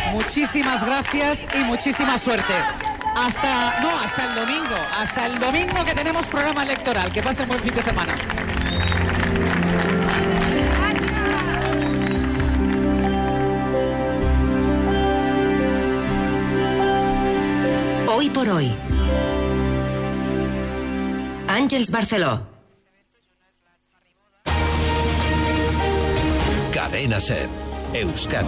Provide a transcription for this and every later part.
muchísimas gracias y muchísima suerte. Hasta el domingo que tenemos programa electoral. Que pasen buen fin de semana. Hoy por hoy. Àngels Barceló. Cadena SER, Euskadi.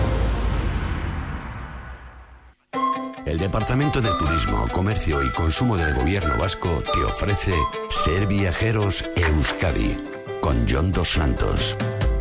El Departamento de Turismo, Comercio y Consumo del Gobierno Vasco te ofrece Ser Viajeros Euskadi con Jon Dos Santos.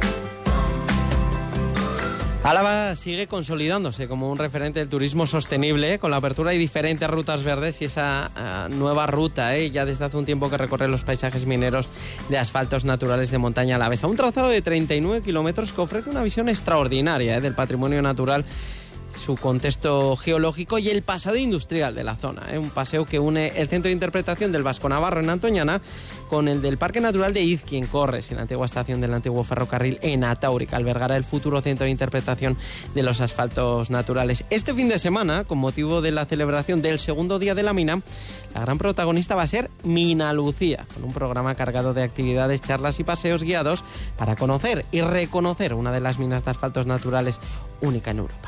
Álava sigue consolidándose como un referente del turismo sostenible con la apertura de diferentes rutas verdes y esa nueva ruta, ya desde hace un tiempo que recorre los paisajes mineros de asfaltos naturales de montaña alavesa. Un trazado de 39 kilómetros que ofrece una visión extraordinaria del patrimonio natural, su contexto geológico y el pasado industrial de la zona. Un paseo que une el centro de interpretación del Vasco Navarro en Antoñana con el del Parque Natural de Izqui en Corres, y la antigua estación del antiguo ferrocarril en Atauri, que albergará el futuro centro de interpretación de los asfaltos naturales. Este fin de semana, con motivo de la celebración del segundo día de la mina, la gran protagonista va a ser Mina Lucía, con un programa cargado de actividades, charlas y paseos guiados para conocer y reconocer una de las minas de asfaltos naturales única en Europa.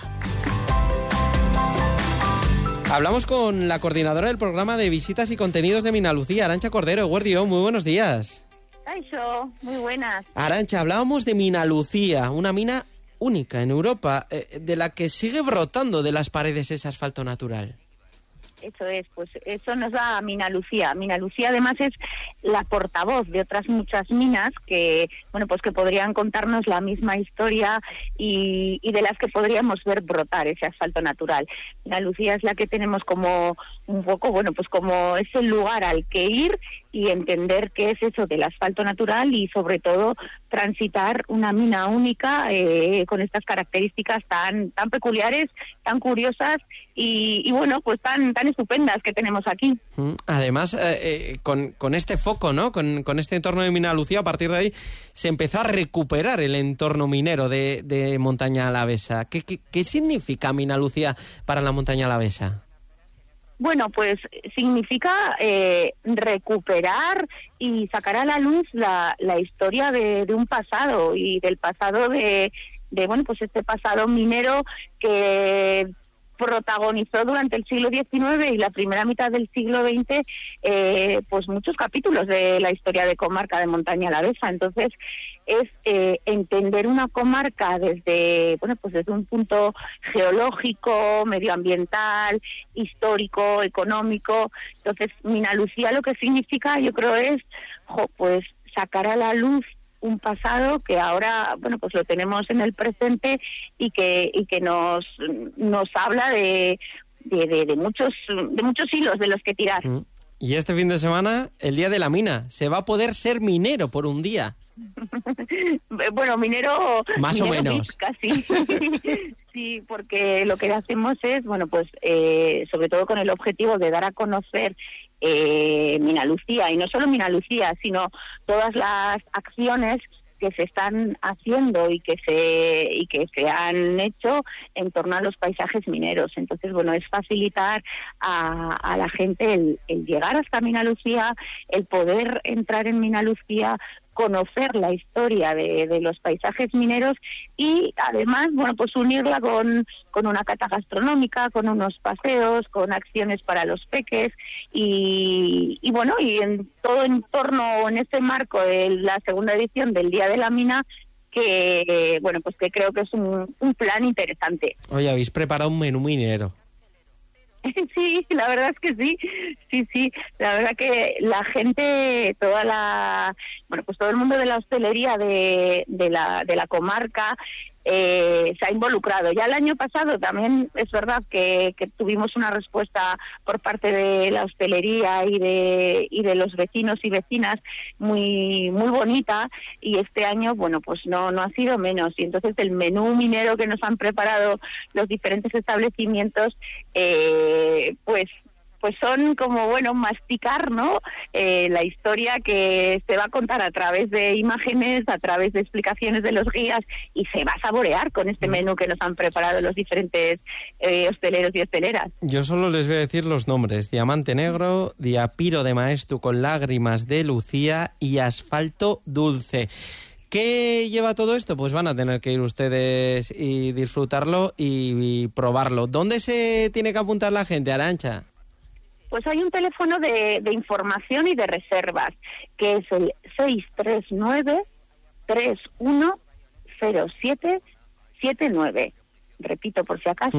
Hablamos con la coordinadora del programa de visitas y contenidos de Mina Lucía, Arantxa Cordero. Eguerdio, muy buenos días. Eso, muy buenas. Arantxa, hablábamos de Mina Lucía, una mina única en Europa, de la que sigue brotando de las paredes ese asfalto natural. Eso es, pues eso nos da Mina Lucía. Mina Lucía además es la portavoz de otras muchas minas que, bueno, pues que podrían contarnos la misma historia y de las que podríamos ver brotar ese asfalto natural. Mina Lucía es la que tenemos como un poco, bueno, pues como ese lugar al que ir y entender qué es eso del asfalto natural y sobre todo transitar una mina única con estas características tan peculiares, tan curiosas y bueno, pues tan estupendas que tenemos aquí. Además, con este foco, ¿no? Con este entorno de Mina Lucía, a partir de ahí se empezó a recuperar el entorno minero de montaña alavesa. ¿Qué significa Mina Lucía para la montaña alavesa? Bueno, pues significa recuperar y sacar a la luz la historia de un pasado y del pasado de bueno, pues este pasado minero que protagonizó durante el siglo XIX y la primera mitad del siglo XX pues muchos capítulos de la historia de comarca de montaña alavesa. Entonces es entender una comarca desde un punto geológico, medioambiental, histórico, económico. Entonces Mina Lucía lo que significa, yo creo, es pues sacar a la luz un pasado que ahora, bueno, pues lo tenemos en el presente y que nos habla de muchos hilos de los que tirar. Y este fin de semana, el día de la mina, se va a poder ser minero por un día. Bueno, minero más o menos, casi. Sí, porque lo que hacemos es, bueno, pues sobre todo con el objetivo de dar a conocer Mina Lucía, y no solo Mina Lucía, sino todas las acciones que se están haciendo y que se han hecho en torno a los paisajes mineros. Entonces, bueno, es facilitar a la gente el llegar hasta Mina Lucía, el poder entrar en Mina Lucía, conocer la historia de los paisajes mineros y además, bueno, pues unirla con una cata gastronómica, con unos paseos, con acciones para los peques y bueno, y en todo en torno, en este marco de la segunda edición del Día de la Mina, que bueno, pues que creo que es un plan interesante. Oye, habéis preparado un menú minero. Sí, la verdad es que sí, la verdad que la gente, todo el mundo de la hostelería de la comarca se ha involucrado. Ya el año pasado también es verdad que tuvimos una respuesta por parte de la hostelería y de los vecinos y vecinas muy muy bonita, y este año, bueno, pues no ha sido menos. Y entonces el menú minero que nos han preparado los diferentes establecimientos, pues pues son como, bueno, masticar, ¿no? La historia que se va a contar a través de imágenes, a través de explicaciones de los guías, y se va a saborear con este menú que nos han preparado los diferentes hosteleros y hosteleras. Yo solo les voy a decir los nombres: Diamante Negro, Diapiro de Maestu con lágrimas de Lucía y Asfalto Dulce. ¿Qué lleva todo esto? Pues van a tener que ir ustedes y disfrutarlo y probarlo. ¿Dónde se tiene que apuntar la gente, Arantxa? Pues hay un teléfono de información y de reservas, que es el 639-310779. Repito por si acaso,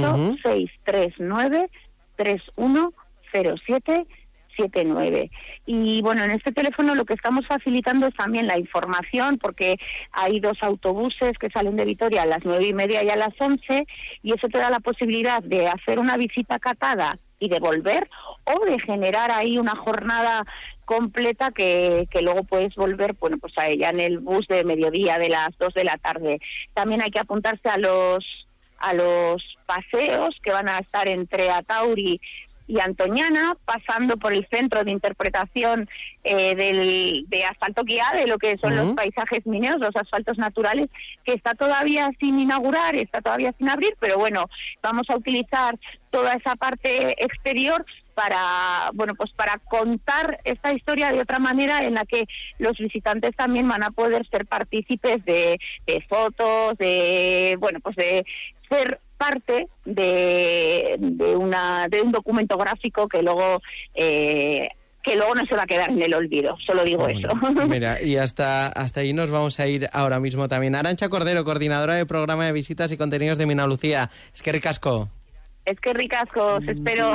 639-310779. Y bueno, en este teléfono lo que estamos facilitando es también la información, porque hay 2 autobuses que salen de Vitoria a las 9:30 y a las 11, y eso te da la posibilidad de hacer una visita catada y de volver, o de generar ahí una jornada completa que luego puedes volver, bueno, pues a ella en el bus de mediodía de las 2 de la tarde. También hay que apuntarse a los paseos que van a estar entre Atauri y Antoñana, pasando por el centro de interpretación de asfalto guía, de lo que son los paisajes mineros, los asfaltos naturales, que está todavía sin inaugurar, está todavía sin abrir, pero bueno, vamos a utilizar toda esa parte exterior para, bueno, pues para contar esta historia de otra manera, en la que los visitantes también van a poder ser partícipes de fotos, de, bueno, pues de ser parte de un documento gráfico que luego no se va a quedar en el olvido, solo digo eso. Mira, y hasta ahí nos vamos a ir ahora mismo también. Arantxa Cordero, coordinadora del programa de visitas y contenidos de Minalucía. Es que ricasco. Es que ricasco, os espero.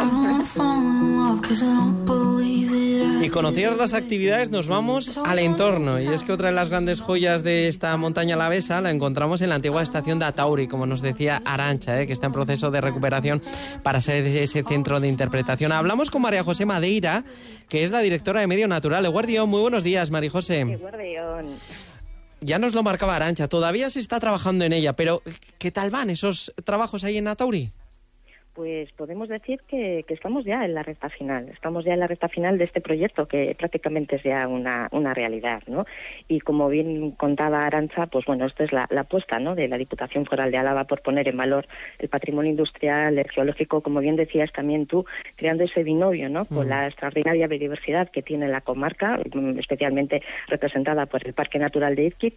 Y conocidas las actividades, nos vamos al entorno. Y es que otra de las grandes joyas de esta montaña alavesa la encontramos en la antigua estación de Atauri, como nos decía Arantxa, que está en proceso de recuperación para ser ese centro de interpretación. Hablamos con María José Madeira, que es la directora de Medio Natural. Eguardión, muy buenos días, María José. Eguardión. Ya nos lo marcaba Arantxa, todavía se está trabajando en ella, pero ¿qué tal van esos trabajos ahí en Atauri? Pues podemos decir que estamos ya en la recta final. Estamos ya en la recta final de este proyecto, que prácticamente es ya una realidad, ¿no? Y como bien contaba Arantxa, pues bueno, esta es la apuesta, ¿no?, de la Diputación Foral de Álava por poner en valor el patrimonio industrial, el geológico, como bien decías también tú, creando ese binomio, ¿no?, con la extraordinaria biodiversidad que tiene la comarca, especialmente representada por el Parque Natural de Izquiz.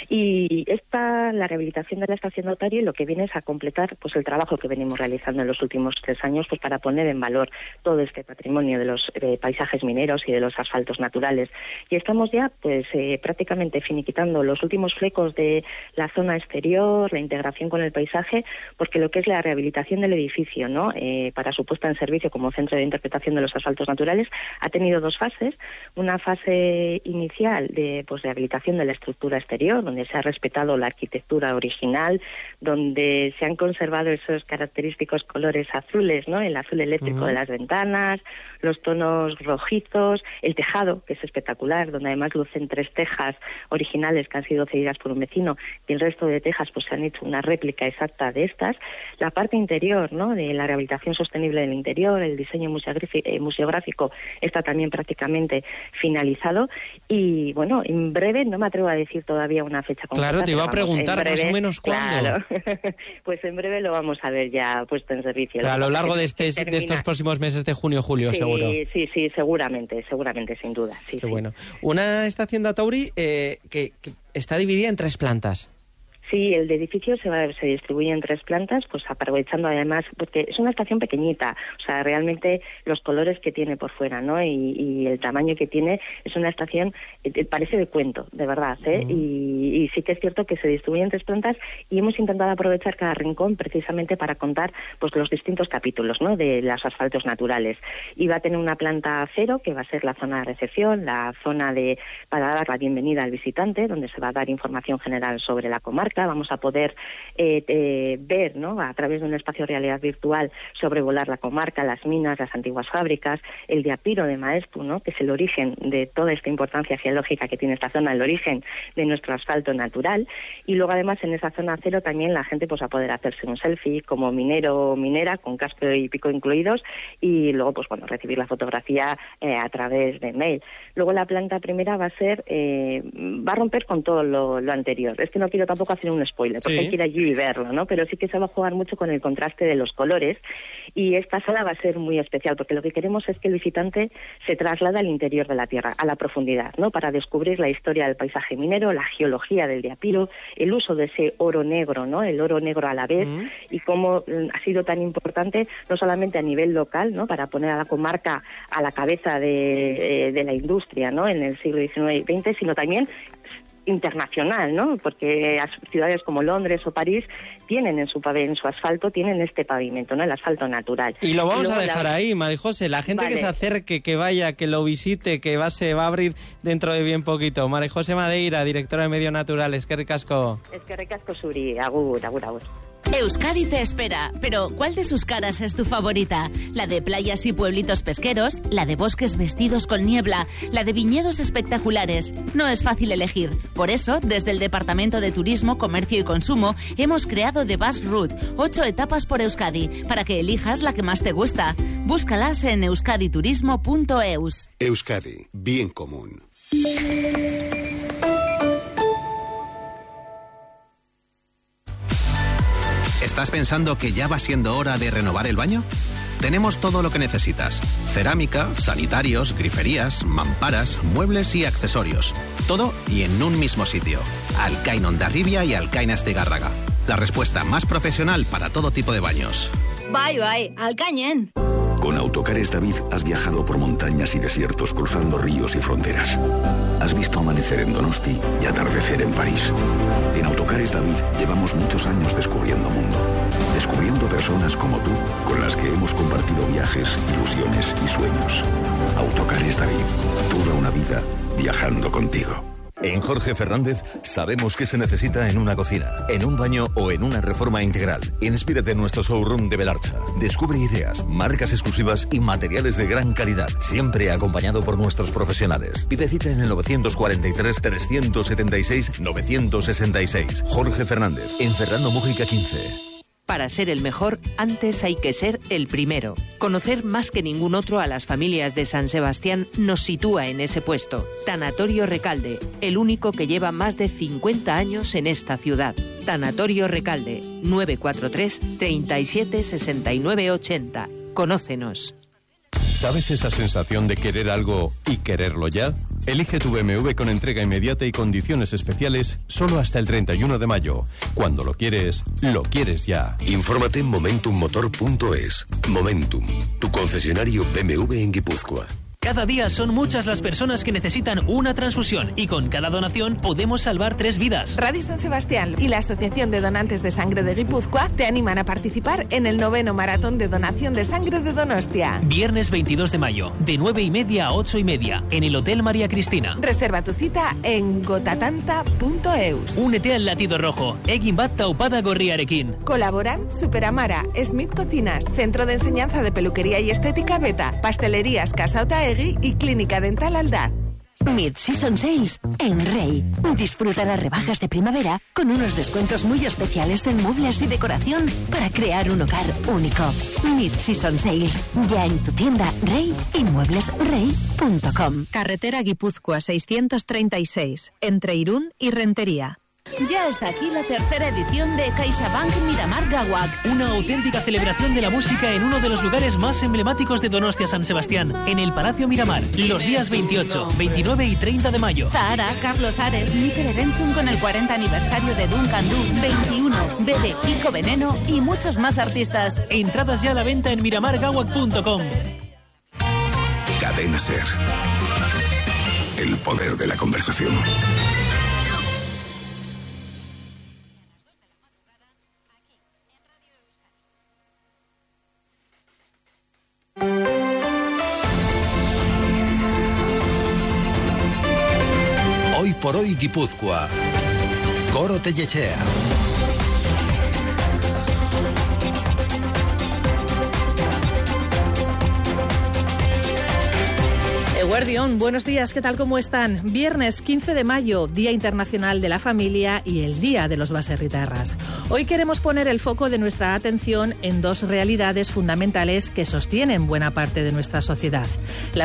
Y la rehabilitación de la estación de Atauri lo que viene es a completar pues el trabajo que venimos realizando en los últimos 3 años, pues para poner en valor todo este patrimonio de los paisajes mineros y de los asfaltos naturales. Y estamos ya pues prácticamente finiquitando los últimos flecos de la zona exterior, la integración con el paisaje, porque lo que es la rehabilitación del edificio, ¿no?, para su puesta en servicio como centro de interpretación de los asfaltos naturales, ha tenido 2 fases. Una fase inicial de pues rehabilitación de la estructura exterior, donde se ha respetado la arquitectura original, donde se han conservado esos característicos colores azules, ¿no?, el azul eléctrico de las ventanas, los tonos rojizos, el tejado, que es espectacular, donde además lucen 3 tejas originales que han sido cedidas por un vecino, y el resto de tejas pues se han hecho una réplica exacta de estas. La parte interior, ¿no?, de la rehabilitación sostenible del interior, el diseño museográfico está también prácticamente finalizado, y bueno, en breve, no me atrevo a decir todavía una fecha concreta. Claro, te iba a preguntar breve, más o menos cuándo. Claro. Pues en breve lo vamos a ver ya puesto en servicio. A lo largo de estos próximos meses de junio, julio, sí, seguro. Sí, seguramente, sin duda. Sí, Qué bueno. Una estación de Atauri que está dividida en 3 plantas. Sí, el edificio se distribuye en 3 plantas, pues aprovechando además, porque es una estación pequeñita, o sea, realmente los colores que tiene por fuera, ¿no?, y el tamaño que tiene, es una estación, parece de cuento, de verdad, y sí que es cierto que se distribuye en 3 plantas, y hemos intentado aprovechar cada rincón precisamente para contar pues los distintos capítulos, ¿no?, de los asfaltos naturales. Y va a tener una planta 0, que va a ser la zona de recepción, la zona para dar la bienvenida al visitante, donde se va a dar información general sobre la comarca, directa, vamos a poder ver, ¿no?, a través de un espacio de realidad virtual, sobrevolar la comarca, las minas, las antiguas fábricas, el diapiro de Maeztu, ¿no?, que es el origen de toda esta importancia geológica que tiene esta zona, el origen de nuestro asfalto natural. Y luego además en esa zona cero también la gente pues va a poder hacerse un selfie como minero o minera, con casco y pico incluidos, y luego pues bueno, recibir la fotografía a través de mail. Luego la planta primera va a romper con todo lo anterior. Es que no quiero tampoco hacer un spoiler, porque hay que ir allí y verlo, ¿no? Pero sí que se va a jugar mucho con el contraste de los colores, y esta sala va a ser muy especial, porque lo que queremos es que el visitante se traslade al interior de la tierra, a la profundidad, ¿no?, para descubrir la historia del paisaje minero, la geología del diapiro, el uso de ese oro negro, ¿no?, el oro negro a la vez, y cómo ha sido tan importante, no solamente a nivel local, ¿no?, para poner a la comarca a la cabeza de la industria, ¿no?, en el siglo XIX y XX, sino también internacional, ¿no?, porque ciudades como Londres o París tienen en su asfalto, tienen este pavimento, ¿no?, el asfalto natural. Y lo vamos a dejar ahí, María José. La gente que se acerque, que vaya, que lo visite, que se va a abrir dentro de bien poquito. María José Madeira, directora de Medio Natural. Eskerrik asko. Eskerrik asko zuri. Agur. Euskadi te espera, pero ¿cuál de sus caras es tu favorita? ¿La de playas y pueblitos pesqueros? ¿La de bosques vestidos con niebla? ¿La de viñedos espectaculares? No es fácil elegir. Por eso, desde el Departamento de Turismo, Comercio y Consumo, hemos creado The Bus Route, 8 etapas por Euskadi, para que elijas la que más te gusta. Búscalas en euskaditurismo.eus. Euskadi, bien común. ¿Estás pensando que ya va siendo hora de renovar el baño? Tenemos todo lo que necesitas. Cerámica, sanitarios, griferías, mamparas, muebles y accesorios. Todo y en un mismo sitio. Alcain Hondarribia y Alcain Astigarraga. La respuesta más profesional para todo tipo de baños. Bai, Alcainen. Con Autocares David has viajado por montañas y desiertos, cruzando ríos y fronteras. Has visto amanecer en Donosti y atardecer en París. En Autocares David llevamos muchos años descubriendo mundo. Descubriendo personas como tú, con las que hemos compartido viajes, ilusiones y sueños. Autocares David, toda una vida viajando contigo. En Jorge Fernández sabemos qué se necesita en una cocina, en un baño o en una reforma integral. Inspírate en nuestro showroom de Belarcha. Descubre ideas, marcas exclusivas y materiales de gran calidad, siempre acompañado por nuestros profesionales. Pide cita en el 943-376-966. Jorge Fernández, en Fernando Mújica 15. Para ser el mejor, antes hay que ser el primero. Conocer más que ningún otro a las familias de San Sebastián nos sitúa en ese puesto. Tanatorio Recalde, el único que lleva más de 50 años en esta ciudad. Tanatorio Recalde, 943 37 69 80. Conócenos. ¿Sabes esa sensación de querer algo y quererlo ya? Elige tu BMW con entrega inmediata y condiciones especiales solo hasta el 31 de mayo. Cuando lo quieres ya. Infórmate en momentummotor.es. Momentum, tu concesionario BMW en Guipúzcoa. Cada día son muchas las personas que necesitan una transfusión y con cada donación podemos salvar 3 vidas. Radio San Sebastián y la Asociación de Donantes de Sangre de Guipúzcoa te animan a participar en el 9º Maratón de Donación de Sangre de Donostia. Viernes 22 de mayo, de 9:30 a 8:30, en el Hotel María Cristina. Reserva tu cita en gotatanta.eus. Únete al latido rojo. Egin bat taupada gorriarekin. Colaboran Superamara, Smith Cocinas, Centro de Enseñanza de Peluquería y Estética Beta, Pastelerías Casa Otaegui y Clínica Dental Aldar. Mid-Season Sales en Rey. Disfruta las rebajas de primavera con unos descuentos muy especiales en muebles y decoración para crear un hogar único. Mid-Season Sales, ya en tu tienda Rey y mueblesrey.com. Carretera Guipúzcoa 636, entre Irún y Rentería. Ya está aquí la 3ª edición de CaixaBank Miramar Gawak. Una auténtica celebración de la música en uno de los lugares más emblemáticos de Donostia San Sebastián, en el Palacio Miramar, los días 28, 29 y 30 de mayo. Zahara, Carlos Ares, Mikel Erentzun con el 40 aniversario de Duncan Du, 21, Bebe, Kiko Veneno y muchos más artistas. Entradas ya a la venta en miramargawak.com. Cadena SER. El poder de la conversación. Hoy por hoy Guipúzcoa, Goro Tellechea. Eguerdión, buenos días, ¿qué tal, cómo están? Viernes 15 de mayo, Día Internacional de la Familia y el Día de los Baserritarras. Hoy queremos poner el foco de nuestra atención en dos realidades fundamentales que sostienen buena parte de nuestra sociedad. La